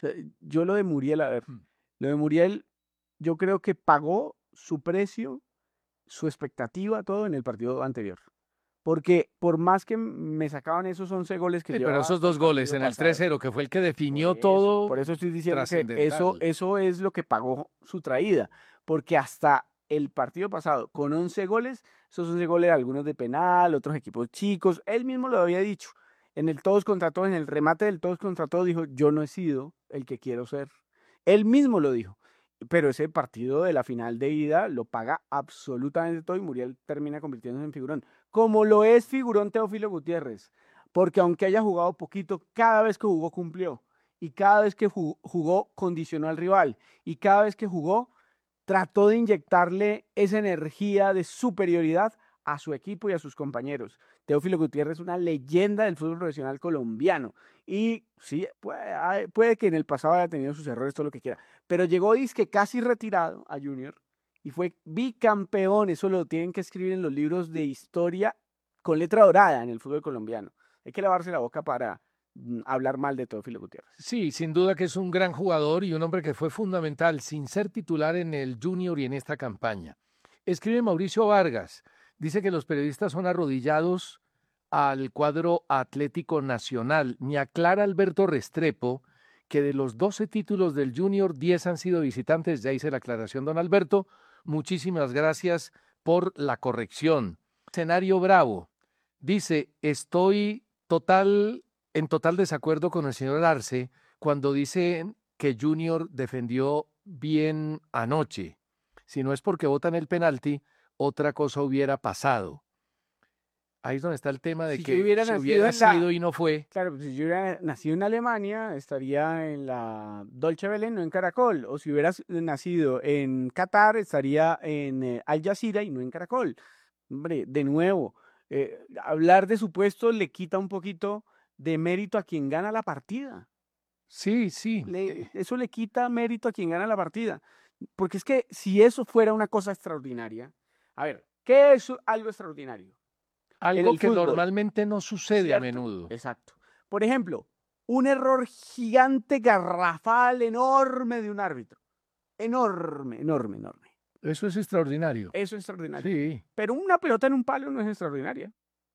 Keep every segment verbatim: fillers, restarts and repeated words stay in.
Yo lo de Muriel, a ver, Mm. lo de Muriel, yo creo que pagó su precio, su expectativa, todo en el partido anterior. Porque por más que me sacaban esos once goles que Sí, pero llevaba esos hasta el dos goles partido en el pasado, tres cero, que fue el que por definió eso, todo, por eso estoy diciendo que eso, trascendental. eso es lo que pagó su traída. Porque hasta el partido pasado, con once goles, esos once goles, algunos de penal, otros equipos chicos, él mismo lo había dicho. En el todos contra todos, en el remate del todos contra todos, dijo, yo no he sido el que quiero ser. Él mismo lo dijo. Pero ese partido de la final de ida lo paga absolutamente todo y Muriel termina convirtiéndose en figurón. Como lo es figurón Teófilo Gutiérrez. Porque aunque haya jugado poquito, cada vez que jugó cumplió. Y cada vez que jugó condicionó al rival. Y cada vez que jugó trató de inyectarle esa energía de superioridad a su equipo y a sus compañeros. Teófilo Gutiérrez es una leyenda del fútbol profesional colombiano. Y sí, puede, puede que en el pasado haya tenido sus errores, todo lo que quiera. Pero llegó disque casi retirado a Junior y fue bicampeón. Eso lo tienen que escribir en los libros de historia con letra dorada en el fútbol colombiano. Hay que lavarse la boca para mm, hablar mal de Teófilo Gutiérrez. Sí, sin duda que es un gran jugador y un hombre que fue fundamental sin ser titular en el Junior y en esta campaña. Escribe Mauricio Vargas, dice que los periodistas son arrodillados al cuadro Atlético Nacional. Me aclara Alberto Restrepo que de los doce títulos del Junior, diez han sido visitantes. Ya hice la aclaración, don Alberto. Muchísimas gracias por la corrección. Escenario Bravo dice, estoy total en total desacuerdo con el señor Arce cuando dice que Junior defendió bien anoche. Si no es porque votan el penalti, otra cosa hubiera pasado. Ahí es donde está el tema de Si yo que hubiera si nacido hubiera en la, sido y no fue. claro, pues, si yo hubiera nacido en Alemania, estaría en la Deutsche Welle, no en Caracol. O si hubiera s- nacido en Qatar, estaría en eh, Al Jazeera y no en Caracol. Hombre, de nuevo, eh, hablar de supuesto le quita un poquito de mérito a quien gana la partida. Sí, sí. Le- eh, eso le quita mérito a quien gana la partida. Porque es que si eso fuera una cosa extraordinaria, a ver, ¿qué es algo extraordinario? En Algo el que fútbol, normalmente no sucede a ¿cierto? menudo. Exacto. Por ejemplo, un error gigante, garrafal, enorme de un árbitro. Enorme, enorme, enorme. Eso es extraordinario. Eso es extraordinario. Sí, Pero una pelota en un palo no es extraordinaria.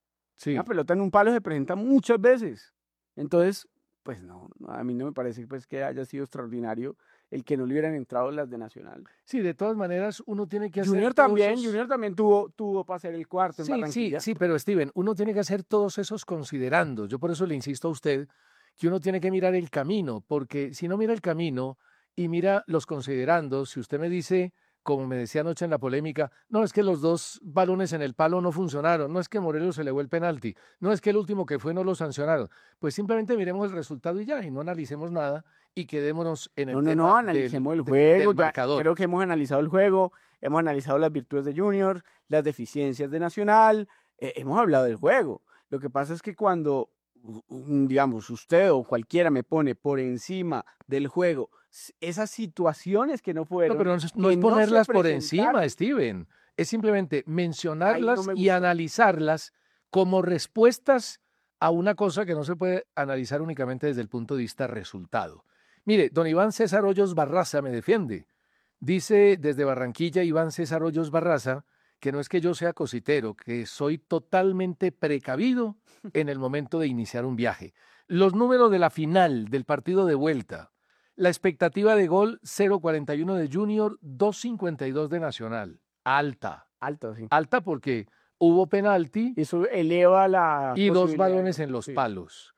Una sí. pelota en un palo se presenta muchas veces. Entonces, pues no, no, a mí no me parece pues, que haya sido extraordinario el que no le hubieran entrado las de Nacional. Sí, de todas maneras, uno tiene que hacer Junior todos también, esos. Junior también tuvo, tuvo para hacer el cuarto en Sí, sí, Barranquilla. sí, pero Steven, uno tiene que hacer todos esos considerando. Yo por eso le insisto a usted que uno tiene que mirar el camino, porque si no mira el camino y mira los considerandos, si usted me dice, como me decía anoche en la polémica, no es que los dos balones en el palo no funcionaron, no es que Morelos se le el penalti, no es que el último que fue no lo sancionaron, pues simplemente miremos el resultado y ya, y no analicemos nada y quedémonos en el No, no, no, tema del, analicemos el de- juego. del Ya marcador. creo que hemos analizado el juego, hemos analizado las virtudes de Junior, las deficiencias de Nacional, eh, hemos hablado del juego. Lo que pasa es que cuando, u- u- digamos, usted o cualquiera me pone por encima del juego s- esas situaciones que no No, fueron, pero no es, no que es no se ponerlas por encima, presentaron, Steven. Es simplemente ahí no mencionarlas me y gustó. analizarlas como respuestas a una cosa que no se puede analizar únicamente desde el punto de vista resultado. Mire, don Iván César Hoyos Barraza me defiende. Dice desde Barranquilla Iván César Hoyos Barraza que no es que yo sea cositero, que soy totalmente precavido en el momento de iniciar un viaje. Los números de la final del partido de vuelta. La expectativa de gol cero cuarenta y uno de Junior, dos cincuenta y dos de Nacional. Alta. Alto, sí. Alta porque hubo penalti Eso eleva las y dos posibilidades de balones gol. en los Sí. palos.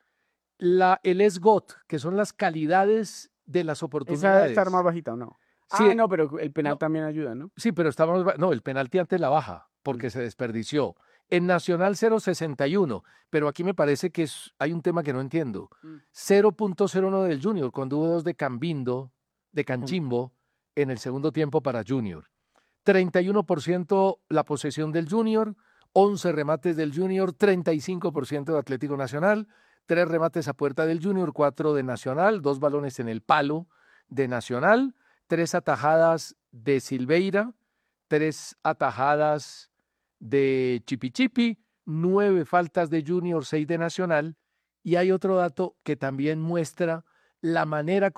La, el SGOT, que son las calidades de las Esa está más oportunidades. bajita, ¿o no? Ah, Sí, no, pero el penal no, también ayuda, ¿no? sí, pero estábamos, ba- no, el penalti antes la baja Mm, porque se desperdició. En Nacional cero sesenta y uno, pero aquí me parece que es, hay un tema que no entiendo. mm. cero punto cero uno del Junior, cuando hubo dos de Cambindo, de Canchimbo, en el segundo tiempo para Junior. treinta y uno por ciento la posesión del Junior, once remates del Junior, treinta y cinco por ciento de Atlético Nacional, tres remates a puerta del Junior, cuatro de Nacional, dos balones en el palo de Nacional, tres atajadas de Silveira, tres atajadas de Chipichipi, nueve faltas de Junior, seis de Nacional, y hay otro dato que también muestra la manera